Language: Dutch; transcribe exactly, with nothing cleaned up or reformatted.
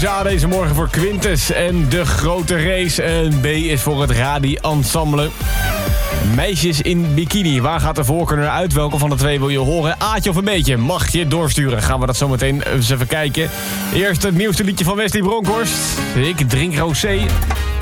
is A deze morgen voor Quintus en de grote race. En B is voor het Radi Ensemble. Meisjes in bikini, waar gaat de voorkeur naar uit? Welke van de twee wil je horen? Aatje of een beetje? Mag je doorsturen? Gaan we dat zo meteen eens even kijken. Eerst het nieuwste liedje van Wesley Bronkhorst. Ik drink rosé.